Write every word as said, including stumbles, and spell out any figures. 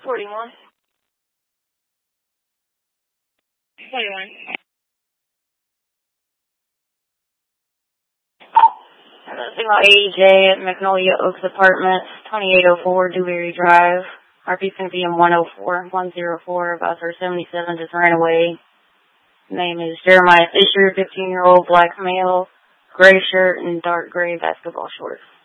forty-one. forty-one. Signal A J at Magnolia Oaks Apartments, twenty-eight oh four Dewberry Drive. R P's going to be in one oh four, one oh four, Bowser seventy-seven just ran away. Name is Jeremiah Fisher, fifteen-year-old black male, gray shirt and dark gray basketball shorts.